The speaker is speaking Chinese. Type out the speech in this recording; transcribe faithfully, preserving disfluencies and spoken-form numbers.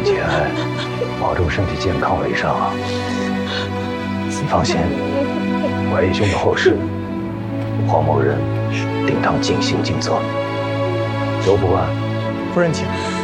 节哀，保重身体健康为上啊！你放心，怀义兄的后事，黄某人定当尽心尽责。刘副官， 夫人请。